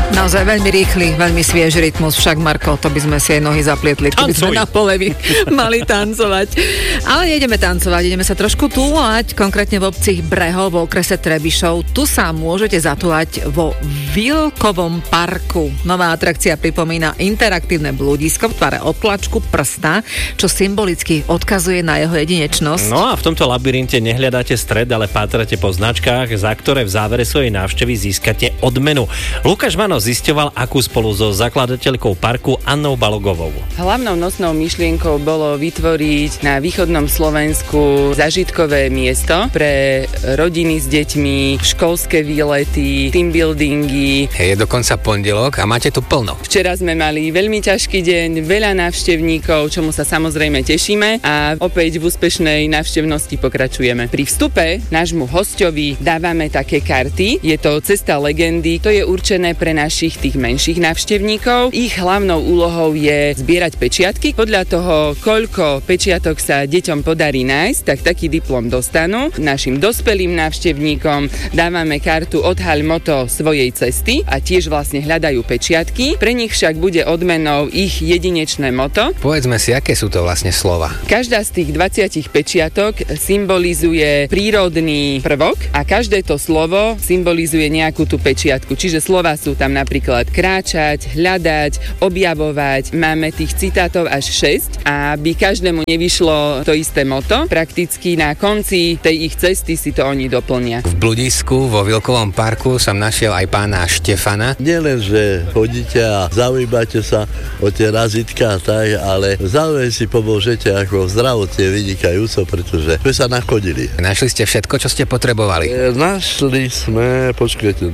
Naozaj veľmi rýchly, veľmi svieži rytmus, však Marko, to by sme si aj nohy zaplietli, keby sme na polevi mali tancovať. Ale ideme tancovať, ideme sa trošku túlať, konkrétne v obci Brehov v okrese Trebišov. Tu sa môžete zatúlať vo Vilkovom parku. Nová atrakcia pripomína interaktívne blúdisko v tvare otlačku prsta, čo symbolicky odkazuje na jeho jedinečnosť. No a v tomto labyrinte nehľadáte stred, ale pátrate po značkách, za ktoré v závere svojej návštevy získate odmenu. Lukáš Mano zisťoval, akú spolu so zakladateľkou parku Annou Balogovou. Hlavnou nosnou myšlienkou bolo vytvoriť na východnom Slovensku zážitkové miesto pre rodiny s deťmi, školské výlety, team buildingy. Je dokonca pondelok a máte tu plno. Včera sme mali veľmi ťažký deň, veľa návštevníkov, čomu sa samozrejme tešíme a opäť v úspešnej návštevnosti pokračujeme. Pri vstupe nášmu hosťovi dávame také karty. Je to cesta legendy, to je určené pre našich tých menších návštevníkov. Ich hlavnou úlohou je zbierať pečiatky. Podľa toho, koľko pečiatok sa deťom podarí nájsť, tak taký diplom dostanú. Našim dospelým návštevníkom dávame kartu Odhaľ moto svojej cesty a tiež vlastne hľadajú pečiatky. Pre nich však bude odmenou ich jedinečné moto. Povedzme si, aké sú to vlastne slova. Každá z tých 20 pečiatok symbolizuje prírodný prvok a každé to slovo symbolizuje nejakú tú pečiatku. Čiže slova sú tam napríklad kráčať, hľadať, objavovať. Máme tých citátov až 6 a aby každému nevyšlo to isté moto, prakticky na konci tej ich cesty si to oni doplnia. V bludisku vo Vilkovom parku som našiel aj pána Štefana. Nielen, že chodíte a zaujímate sa o tie razítka, tak, ale zároveň si pomôžete ako zdravotne vynikajúco, pretože sme sa nachodili. Našli ste všetko, čo ste potrebovali? Našli sme, počkajte,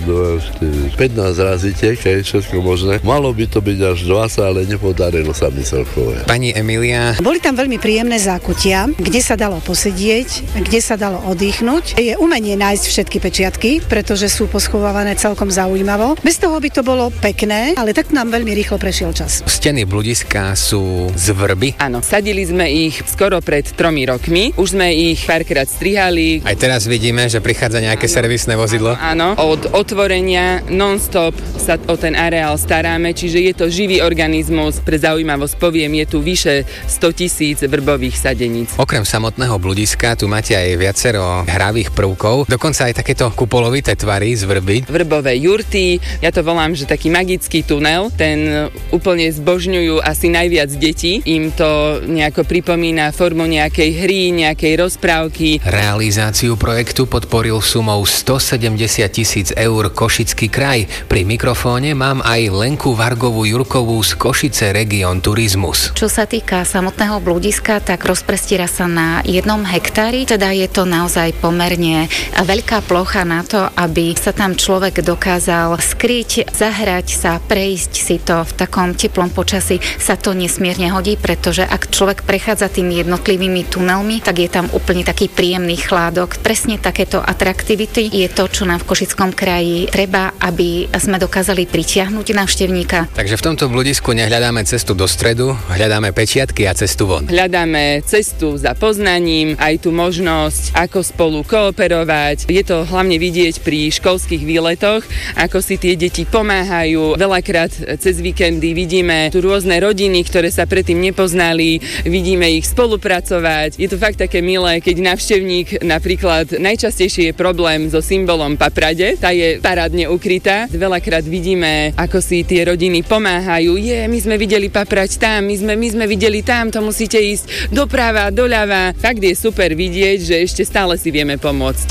15 razítiek, všetko možné. Malo by to byť až 20, ale nepodarilo sa mi celkové. Pani Emília. Boli tam veľmi príjemné zákutia, kde sa dalo posedieť, kde sa dalo oddychnúť. Je umenie nájsť všetky pečiatky, pretože sú poschovávané celkom zaujímavo. Bez toho by to bolo pekné, ale tak nám veľmi rýchlo prešiel čas. Steny bludiska sú z vrby? Áno, sadili sme ich skoro pred 3 rokmi. Už sme ich párkrát strihali. Aj teraz vidíme, že prichádza nejaké servisné vozidlo. Áno, od otvorenia non-stop sa o ten areál staráme, čiže je to živý organizmus. Pre zaujímavosť poviem, je tu vyše 100 000 vrbových sadeníc. Okrem samotného bludiska tu máte aj viacero hravých prvkov, dokonca aj takéto kupolovité tvary z vrby. Vrbové jurty, ja to volám, že taký magický tunel, ten úplne zbožňujú asi najviac detí. Im to nejako pripomína formu nejakej hry, nejakej rozprávky. Realizáciu projektu podporil sumou 170 000 eur Košický kraj. Pri mikrofóne mám aj Lenku Vargovú Jurkovú z Košice Region Turizmus. Čo sa týka samotného blúdiska, tak rozprestiera sa na 1 hektári, teda je to naozaj pomerne veľká plocha na to, aby sa tam človek dokázal skryť, zahrať sa, prejsť si to v takom teplom počasí sa to nesmierne hodí, pretože ak človek prechádza tými jednotlivými tunelmi, tak je tam úplne taký príjemný chládok. Presne takéto atraktivity je to, čo nám v Košickom kraji treba, aby sme dokázali pritiahnuť návštevníka. Takže v tomto bludisku nehľadáme cestu do stredu, hľadáme pečiatky a cestu von. Hľadáme cestu za poznaním, aj tú možnosť, ako spolu kooperovať. Je to hlavne vidieť pri školských výletoch, ako si tie deti pomáhajú. Veľakrát cez víkendy vidíme tu rôzne rodiny, ktoré sa predtým nepoznali, vidíme ich spolupracovať. Je to fakt také milé, keď návštevník napríklad najčastejšie je problém so symbolom paprade, tá je parádne ukrytá. Veľakrát vidíme, ako si tie rodiny pomáhajú. My sme videli paprať tam, my sme videli tam, to musíte ísť doprava, doľava. Fakt je super vidieť, že ešte stále si vieme pomôcť.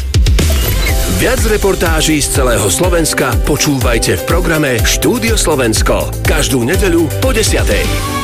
Viac reportáží z celého Slovenska počúvajte v programe Štúdio Slovensko. Každú nedeľu po 10:00.